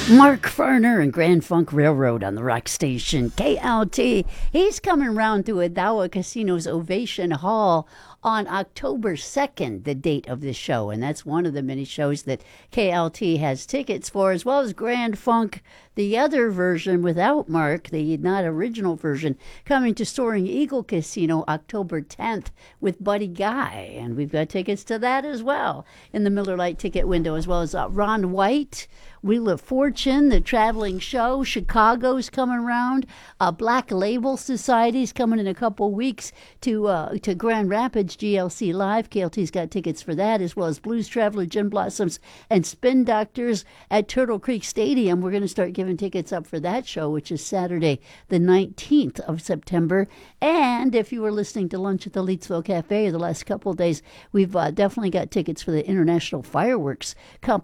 Mark Farner and Grand Funk Railroad on the rock station KLT. He's coming round to Adawa Casino's Ovation Hall on October 2nd, the date of the show. And that's one of the many shows that KLT has tickets for, as well as Grand Funk, the other version without Mark, the not original version, coming to Soaring Eagle Casino October 10th with Buddy Guy. And we've got tickets to that as well in the Miller Lite ticket window, as well as Ron White, Wheel of Fortune, the traveling show. Chicago's coming around. Black Label Society's coming in a couple weeks to Grand Rapids GLC Live. KLT's got tickets for that, as well as Blues Traveler, Gin Blossoms, and Spin Doctors at Turtle Creek Stadium. We're going to start giving tickets up for that show, which is Saturday, the 19th of September. And if you were listening to Lunch at the Leetsville Cafe the last couple of days, we've definitely got tickets for the International Fireworks